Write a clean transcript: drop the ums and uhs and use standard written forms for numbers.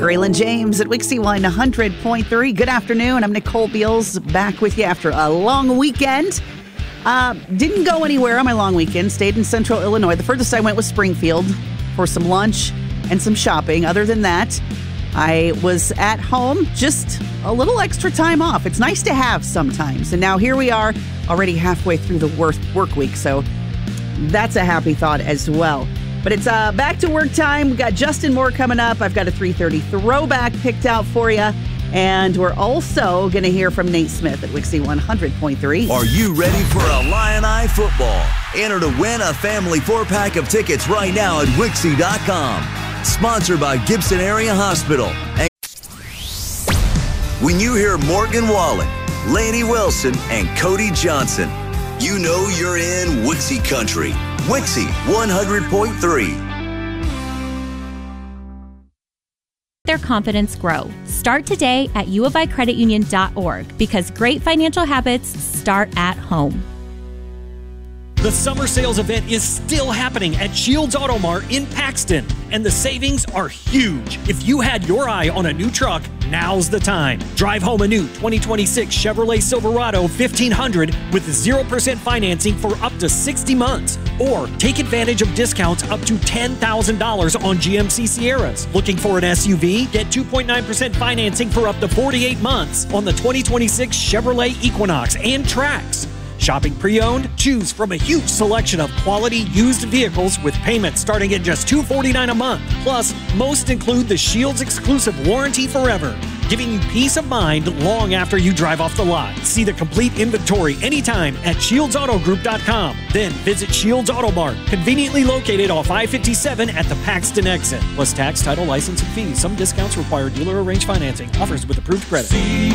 Graylin James at Wixie 100.3. Good afternoon. I'm Nicole Beals, back with you after a long weekend. Didn't go anywhere on my long weekend. Stayed in central Illinois. The furthest I went was Springfield for some lunch and some shopping. Other than that, I was at home, just a little extra time off. It's nice to have sometimes. And now here we are, already halfway through the work week. So that's a happy thought as well. But it's back to work time. We've got Justin Moore coming up. I've got a 3:30 throwback picked out for you. And we're also going to hear from Nate Smith at Wixie 100.3. Are you ready for a Illini football? Enter to win a family 4-pack of tickets right now at Wixie.com. Sponsored by Gibson Area Hospital. When you hear Morgan Wallen, Laney Wilson, and Cody Johnson, you know you're in Wixie Country. Wixie 100.3. Their confidence grow. Start today at uoficreditunion.org because great financial habits start at home. The summer sales event is still happening at Shields Auto Mart in Paxton, and the savings are huge. If you had your eye on a new truck, now's the time. Drive home a new 2026 Chevrolet Silverado 1500 with 0% financing for up to 60 months. Or take advantage of discounts up to $10,000 on GMC Sierras. Looking for an SUV? Get 2.9% financing for up to 48 months on the 2026 Chevrolet Equinox and Trax. Shopping pre-owned? Choose from a huge selection of quality used vehicles with payments starting at just $249 a month. Plus, most include the Shields exclusive warranty forever, giving you peace of mind long after you drive off the lot. See the complete inventory anytime at ShieldsAutoGroup.com. Then visit Shields Auto Mart, conveniently located off I-57 at the Paxton exit. Plus tax, title, license, and fees. Some discounts require dealer-arranged financing. Offers with approved credit.